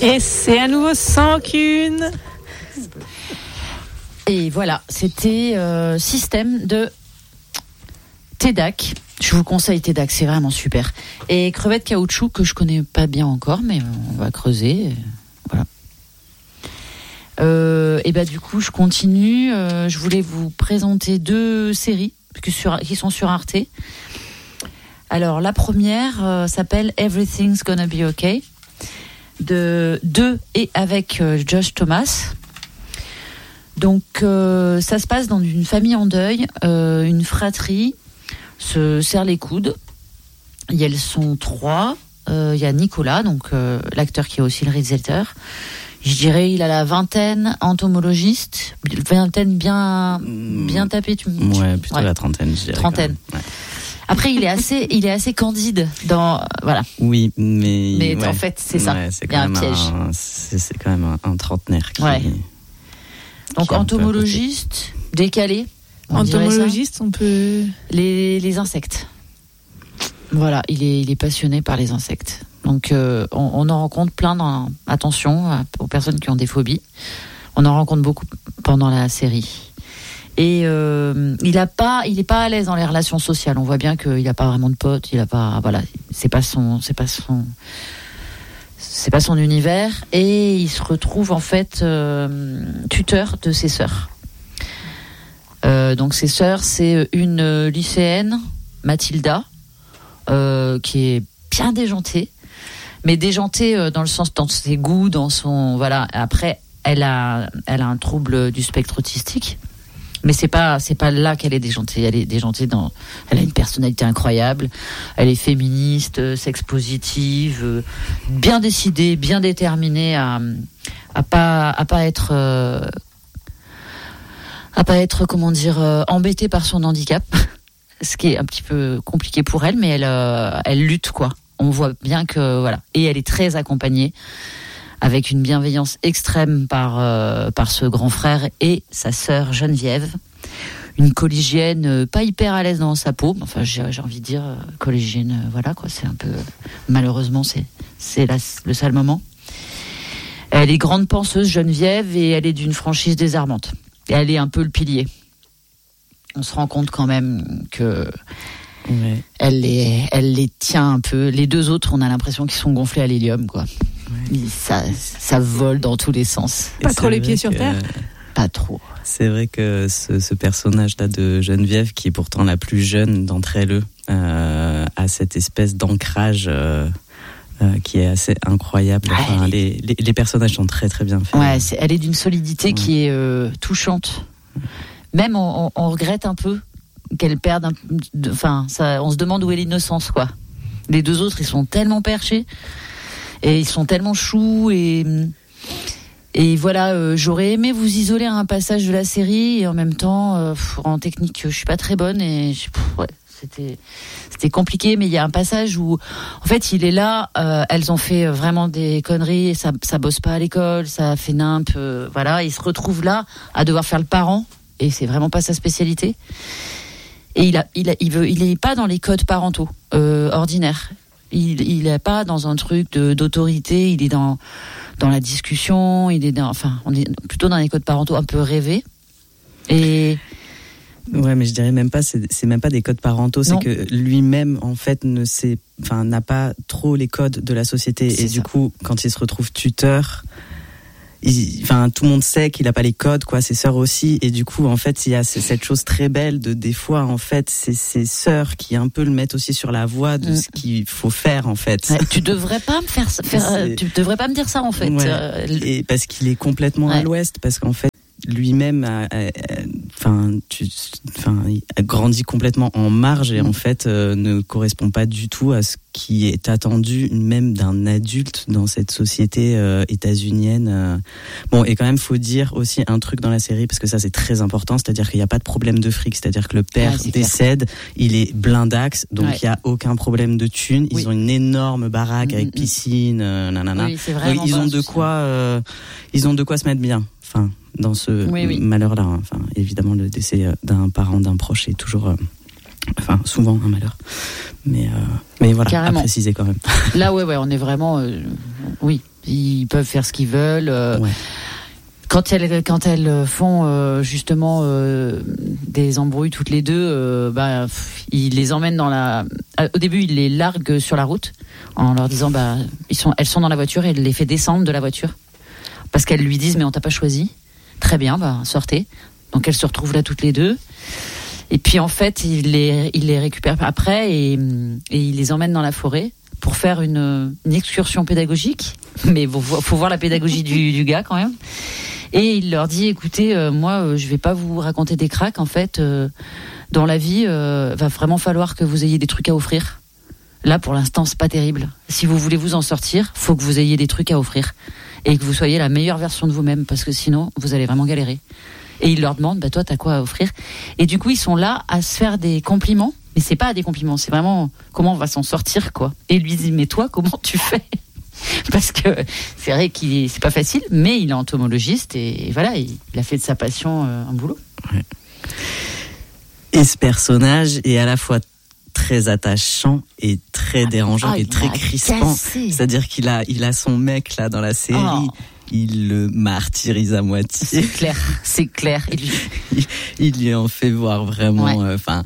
Et c'est à nouveau sans qu'une. Et voilà, c'était Système de Tedak. Je vous conseille Tedak, c'est vraiment super. Et Crevette Caoutchouc, que je connais pas bien encore, mais on va creuser. Voilà. Et bah du coup, je continue. Je voulais vous présenter 2 séries qui sont sur Arte. Alors la première s'appelle Everything's Gonna Be Okay, de et avec Josh Thomas. Donc ça se passe dans une famille en deuil, une fratrie se serre les coudes. Elles sont 3. Il y a Nicolas, donc l'acteur qui est aussi le réalisateur. Je dirais il a la vingtaine, entomologiste, vingtaine bien tapée. Ouais, plutôt ouais. La trentaine, je dirais. Trentaine. Ouais. Après, il est assez candide dans voilà. Oui, mais ouais. En fait, c'est ça. Ouais, il y a un piège. C'est quand même un trentenaire qui. Ouais. Donc entomologiste, décalé. Entomologiste, on peut. Les insectes. Voilà, il est passionné par les insectes. Donc on en rencontre plein. Attention aux personnes qui ont des phobies. On en rencontre beaucoup pendant la série. Et il est pas à l'aise dans les relations sociales. On voit bien qu'il a pas vraiment de potes. C'est pas son univers. Et il se retrouve en fait tuteur de ses sœurs. Donc ses sœurs, c'est une lycéenne, Mathilda, qui est bien déjantée, mais déjantée dans le sens dans ses goûts, dans son voilà. Après, elle a un trouble du spectre autistique. Mais c'est pas là qu'elle est déjantée. Elle est déjantée elle a une personnalité incroyable. Elle est féministe, sex positive, bien décidée, bien déterminée à pas être comment dire embêtée par son handicap. Ce qui est un petit peu compliqué pour elle, mais elle lutte quoi. On voit bien que voilà. Et elle est très accompagnée, avec une bienveillance extrême par ce grand frère et sa sœur Geneviève, une collégienne pas hyper à l'aise dans sa peau. Enfin, j'ai envie de dire collégienne, voilà quoi. C'est un peu malheureusement c'est le sale moment. Elle est grande penseuse Geneviève et elle est d'une franchise désarmante. Et elle est un peu le pilier. On se rend compte quand même que ouais. Elle les tient un peu. Les 2 autres, on a l'impression qu'ils sont gonflés à l'hélium quoi. Ouais. Ça vole dans tous les sens. Pas trop les pieds sur terre. Pas trop. C'est vrai que ce personnage-là de Geneviève, qui est pourtant la plus jeune d'entre elles, a cette espèce d'ancrage qui est assez incroyable. Enfin, les personnages sont très très bien faits. Ouais, elle est d'une solidité qui est touchante. Même on regrette un peu qu'elle perde on se demande où est l'innocence quoi. Les 2 autres, ils sont tellement perchés et ils sont tellement choux et voilà, j'aurais aimé vous isoler à un passage de la série et en même temps en technique, je suis pas très bonne et c'était compliqué, mais il y a un passage où en fait il est là, elles ont fait vraiment des conneries, ça bosse pas à l'école, ça fait nimp, voilà, il se retrouve là à devoir faire le parent et c'est vraiment pas sa spécialité. Et il est pas dans les codes parentaux ordinaires. Il est pas dans un truc d'autorité, il est dans la discussion, on est plutôt dans les codes parentaux un peu rêvés. Et ouais, mais je dirais même pas, c'est même pas des codes parentaux, c'est que lui-même en fait n'a pas trop les codes de la société. C'est et ça. Du coup, quand il se retrouve tuteur, tout le monde sait qu'il a pas les codes quoi, ses sœurs aussi, et du coup en fait il y a cette chose très belle de des fois en fait c'est ses sœurs qui un peu le mettent aussi sur la voie de ce qu'il faut faire en fait. Ouais, tu devrais pas tu devrais pas me dire ça en fait. Ouais. Et parce qu'il est complètement à l'ouest, parce qu'en fait lui-même il a grandi complètement en marge et en fait ne correspond pas du tout à ce qui est attendu même d'un adulte dans cette société états-unienne. Bon, et quand même faut dire aussi un truc dans la série, parce que ça c'est très important, c'est-à-dire qu'il n'y a pas de problème de fric, c'est-à-dire que le père décède, il est blindax, donc il n'y a aucun problème de thunes, ils ont une énorme baraque avec piscine, nanana. Oui, c'est vraiment donc ils ont de quoi se mettre bien. Enfin, dans ce malheur-là. Enfin, évidemment, le décès d'un parent, d'un proche est toujours, souvent un malheur. Mais voilà, carrément. À préciser quand même. Là, ouais, on est vraiment, oui, ils peuvent faire ce qu'ils veulent. Ouais. Quand elles font justement des embrouilles toutes les deux, il les emmène au début, il les largue sur la route en leur disant elles sont dans la voiture et il les fait descendre de la voiture parce qu'elles lui disent mais on t'a pas choisi. Très bien, sortez. Donc elles se retrouvent là toutes les deux. Et puis en fait, il les récupère après et il les emmène dans la forêt pour faire une excursion pédagogique. Mais faut voir la pédagogie du gars quand même. Et il leur dit, écoutez, moi, je vais pas vous raconter des cracks. En fait, dans la vie, va vraiment falloir que vous ayez des trucs à offrir. Là, pour l'instant, c'est pas terrible. Si vous voulez vous en sortir, faut que vous ayez des trucs à offrir et que vous soyez la meilleure version de vous-même, parce que sinon, vous allez vraiment galérer. Et il leur demande, toi, t'as quoi à offrir? Et du coup, ils sont là à se faire des compliments. Mais c'est pas des compliments, c'est vraiment comment on va s'en sortir, quoi. Et il lui dit, mais toi, comment tu fais? Parce que c'est vrai c'est pas facile, mais il est entomologiste et voilà, il a fait de sa passion un boulot. Ouais. Et ce personnage est à la fois très attachant et très dérangeant et très crispant. C'est-à-dire qu'il a son mec là dans la série. Il le martyrise à moitié. C'est clair. Il lui en fait voir vraiment.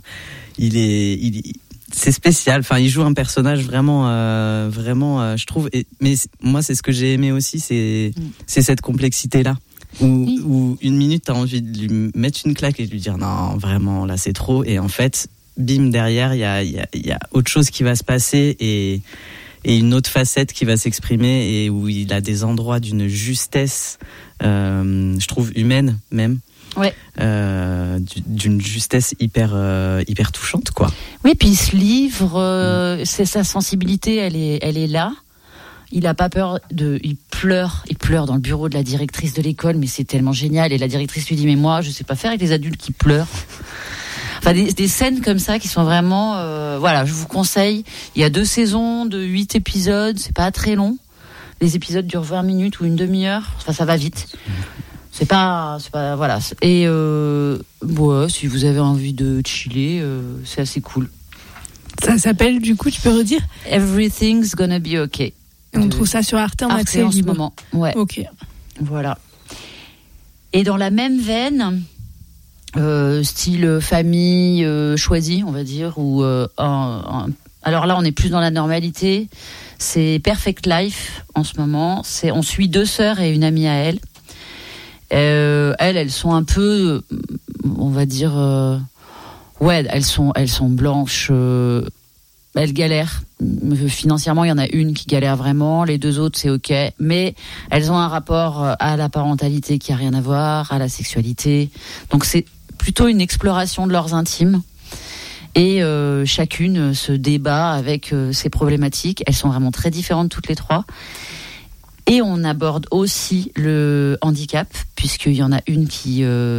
C'est spécial. Enfin, il joue un personnage vraiment, je trouve. Mais moi, c'est ce que j'ai aimé aussi, c'est cette complexité-là. Où une minute, t'as envie de lui mettre une claque et de lui dire non, vraiment, là, c'est trop. Et en fait, bim, derrière, il y a autre chose qui va se passer et une autre facette qui va s'exprimer et où il a des endroits d'une justesse, je trouve, humaine même. Ouais. D'une justesse hyper touchante, quoi. Oui, puis il se livre, c'est sa sensibilité, elle est là. Il a pas peur il pleure dans le bureau de la directrice de l'école, mais c'est tellement génial. Et la directrice lui dit, mais moi, je sais pas faire avec les adultes qui pleurent. Enfin, des scènes comme ça qui sont vraiment, je vous conseille. Il y a 2 saisons de 8 épisodes, c'est pas très long. Les épisodes durent 20 minutes ou une demi-heure. Enfin, ça va vite. C'est pas, voilà. Et si vous avez envie de chiller, c'est assez cool. Ça s'appelle, du coup, tu peux redire? Everything's Gonna Be Okay. Et on trouve ça sur Arte en accès en libre. ce moment. Ouais. Ok. Voilà. Et dans la même veine, style famille choisie, on va dire, ou alors là, on est plus dans la normalité. C'est Perfect Life en ce moment. On suit 2 sœurs et une amie à elle. Elles sont un peu, on va dire, elles sont blanches. Elles galèrent financièrement. Il y en a une qui galère vraiment, les 2 autres c'est ok, mais elles ont un rapport à la parentalité qui a rien à voir, à la sexualité. Donc c'est plutôt une exploration de leurs intimes. Et chacune se débat avec ses problématiques. Elles sont vraiment très différentes toutes les 3. Et on aborde aussi le handicap, puisqu'il y en a une qui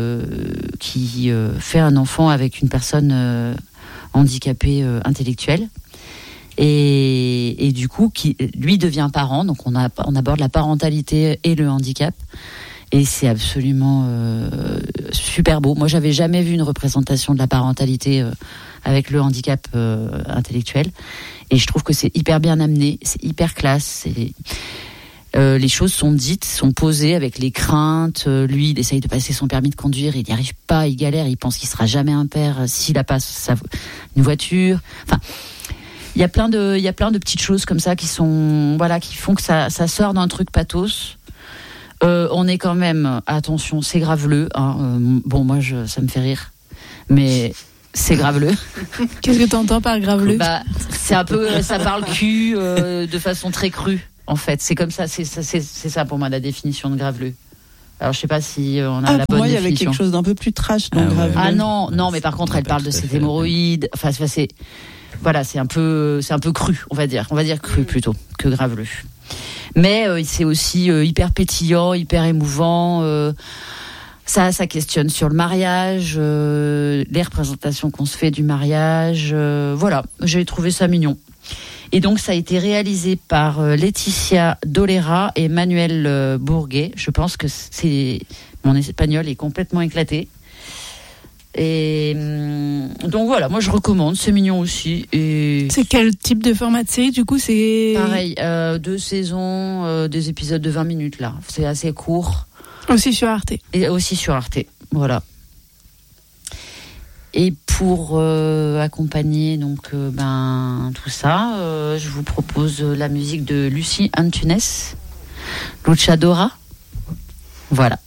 fait un enfant avec une personne handicapée intellectuelle. Et du coup, qui lui devient parent. Donc on aborde la parentalité et le handicap. Et c'est absolument super beau. Moi, j'avais jamais vu une représentation de la parentalité avec le handicap intellectuel. Et je trouve que c'est hyper bien amené, c'est hyper classe. Les choses sont dites, sont posées avec les craintes. Lui, il essaye de passer son permis de conduire, il n'y arrive pas, il galère, il pense qu'il sera jamais un père s'il a pas une voiture. Enfin, il y a plein de petites choses comme ça qui font que ça sort d'un truc pathos. On est quand même, attention, c'est graveleux. Moi, ça me fait rire, mais c'est graveleux. Qu'est-ce que tu entends par graveleux? C'est un peu, ça parle cul de façon très crue. En fait, c'est comme ça, c'est ça pour moi la définition de graveleux. Alors je sais pas si on a la bonne définition. Pour moi, il y avait quelque chose d'un peu plus trash dans graveleux. Ah non, mais par contre, elle parle de ses hémorroïdes. Enfin, c'est un peu cru, on va dire cru plutôt que graveleux. Mais c'est aussi hyper pétillant, hyper émouvant. Ça questionne sur le mariage, les représentations qu'on se fait du mariage. Voilà, j'ai trouvé ça mignon. Et donc, ça a été réalisé par Laetitia Dolera et Manuel Bourguet. Je pense que mon espagnol est complètement éclaté. Et donc voilà, moi je recommande, c'est mignon aussi. Et c'est quel type de format de série du coup? C'est pareil, 2 saisons, des épisodes de 20 minutes là. C'est assez court. Aussi sur Arte. Et aussi sur Arte, voilà. Et pour accompagner donc tout ça, je vous propose la musique de Lucie Antunes, Luchadora. Voilà.